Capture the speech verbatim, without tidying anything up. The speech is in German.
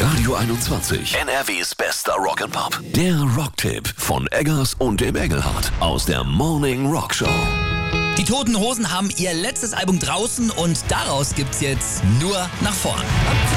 Radio einundzwanzig, N R Ws bester Rock'n'Pop. Der Rocktipp von Eggers und dem Engelhardt aus der Morning Rock Show. Die Toten Hosen haben ihr letztes Album draußen und daraus gibt's jetzt nur nach vorn.